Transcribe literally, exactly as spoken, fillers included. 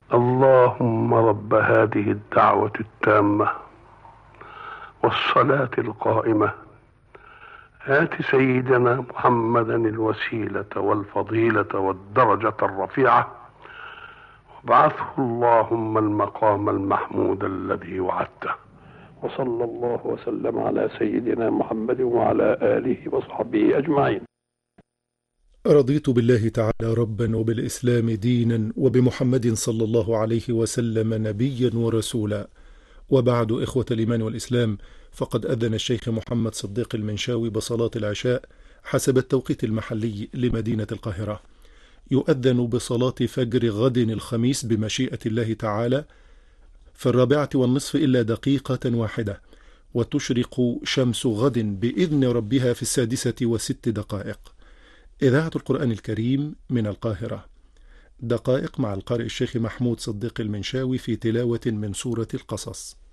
اللهم رب هذه الدعوة التامة والصلاة القائمة آت سيدنا محمدا الوسيلة والفضيلة والدرجة الرفيعة وابعثه اللهم المقام المحمود الذي وعدته. وصلى الله وسلم على سيدنا محمد وعلى آله وصحبه أجمعين. رضيت بالله تعالى ربا وبالإسلام دينا وبمحمد صلى الله عليه وسلم نبيا ورسولا، وبعد. إخوة الإيمان والإسلام، فقد أذن الشيخ محمد صديق المنشاوي بصلاة العشاء حسب التوقيت المحلي لمدينة القاهرة. يؤذن بصلاة فجر غد الخميس بمشيئة الله تعالى في الرابعة والنصف إلا دقيقة واحدة، وتشرق شمس غد بإذن ربها في السادسة وست دقائق. إذاعة القرآن الكريم من القاهرة. دقائق مع القارئ الشيخ محمود صديق المنشاوي في تلاوة من سورة القصص.